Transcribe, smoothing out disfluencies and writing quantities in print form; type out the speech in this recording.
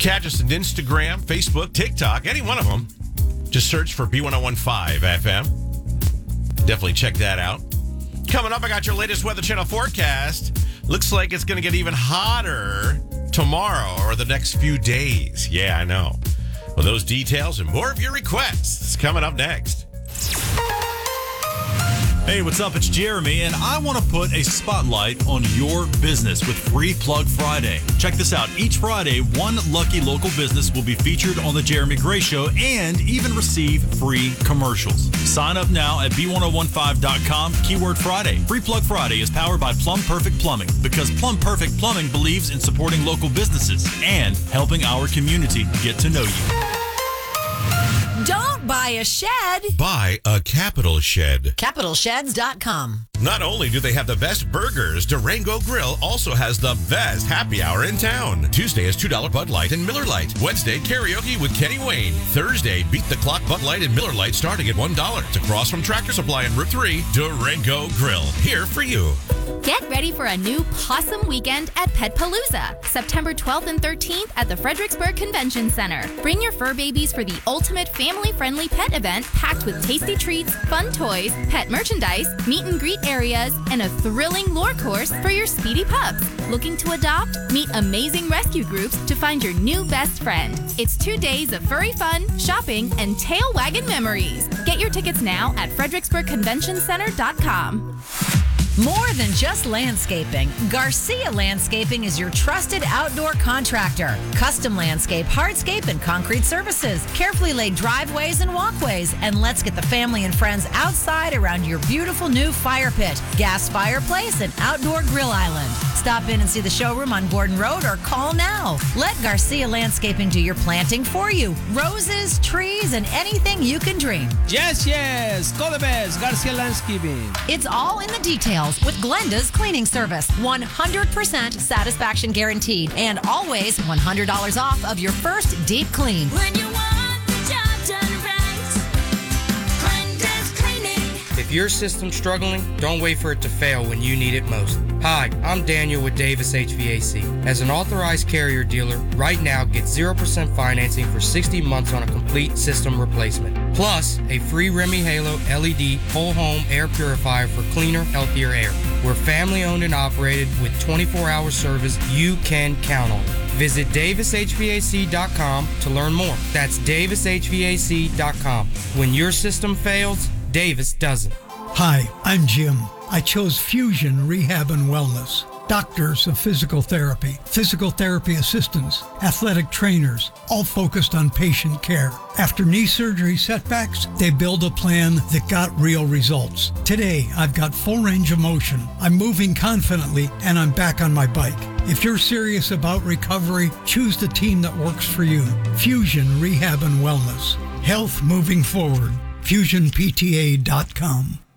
catch us on Instagram, Facebook, TikTok, any one of them. Just search for B1015 FM. Definitely check that out. Coming up, I got your latest Weather Channel forecast. Looks like it's going to get even hotter tomorrow or the next few days. Yeah, I know. Well, those details and more of your requests coming up next. Hey, what's up? It's Jeremy, and I want to put a spotlight on your business with Free Plug Friday. Check this out. Each Friday, one lucky local business will be featured on The Jeremy Gray Show and even receive free commercials. Sign up now at B1015.com, keyword Friday. Free Plug Friday is powered by Plum Perfect Plumbing because Plum Perfect Plumbing believes in supporting local businesses and helping our community get to know you. Don't buy a shed. Buy a Capital Shed. CapitalSheds.com. Not only do they have the best burgers, Durango Grill also has the best happy hour in town. Tuesday is $2 Bud Light and Miller Lite. Wednesday, karaoke with Kenny Wayne. Thursday, Beat the Clock Bud Light and Miller Lite starting at $1. It's across from Tractor Supply on Route 3. Durango Grill, here for you. Get ready for a new Possum Weekend at Petpalooza, September 12th and 13th at the Fredericksburg Convention Center. Bring your fur babies for the ultimate family-friendly pet event packed with tasty treats, fun toys, pet merchandise, meet and greet areas, and a thrilling lore course for your speedy pups. Looking to adopt? Meet amazing rescue groups to find your new best friend. It's 2 days of furry fun, shopping, and tail wagging memories. Get your tickets now at fredericksburgconventioncenter.com. More than just landscaping, Garcia Landscaping is your trusted outdoor contractor. Custom landscape, hardscape, and concrete services. Carefully laid driveways and walkways. And let's get the family and friends outside around your beautiful new fire pit, gas fireplace, and outdoor grill island. Stop in and see the showroom on Gordon Road or call now. Let Garcia Landscaping do your planting for you. Roses, trees, and anything you can dream. Yes. Call the best. Garcia Landscaping. It's all in the details with Glenda's cleaning service. 100% satisfaction guaranteed and always $100 off of your first deep clean. When you want the job done right, Glenda's Cleaning. If your system's struggling, don't wait for it to fail when you need it most. Hi, I'm Daniel with Davis HVAC. As an authorized Carrier dealer, right now get 0% financing for 60 months on a complete system replacement. Plus, a free Remy Halo LED whole home air purifier for cleaner, healthier air. We're family owned and operated with 24-hour service you can count on. Visit DavisHVAC.com to learn more. That's DavisHVAC.com. When your system fails, Davis doesn't. Hi, I'm Jim. I chose Fusion Rehab and Wellness. Doctors of physical therapy assistants, athletic trainers, all focused on patient care. After knee surgery setbacks, they build a plan that got real results. Today, I've got full range of motion. I'm moving confidently, and I'm back on my bike. If you're serious about recovery, choose the team that works for you. Fusion Rehab and Wellness. Health moving forward. FusionPTA.com.